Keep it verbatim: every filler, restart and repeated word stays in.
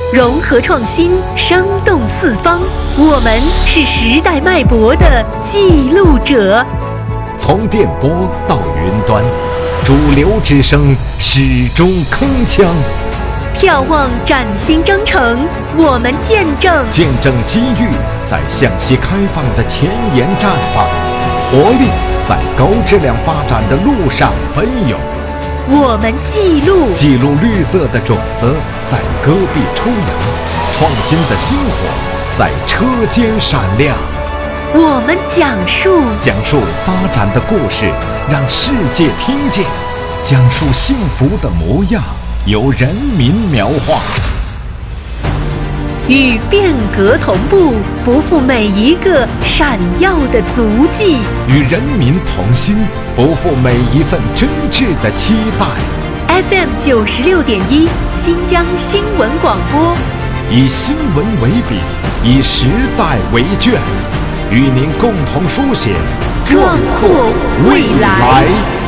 融合创新，生动四方。我们是时代脉搏的记录者。 从电波到云端，主流之声始终铿锵。 眺望崭新征程，我们见证见证机遇在向西开放的前沿绽放，活力在高质量发展的路上奔涌。 我们记录记录绿色的种子在戈壁抽芽，创新的星火在车间闪亮。 我们讲述讲述发展的故事，让世界听见；讲述幸福的模样，由人民描画。 与变革同步，不负每一个闪耀的足迹； 与人民同心，不负每一份真挚的期待。 F M 九十六点一，新疆新闻广播， 以新闻为笔，以时代为卷，与您共同书写壮阔未来。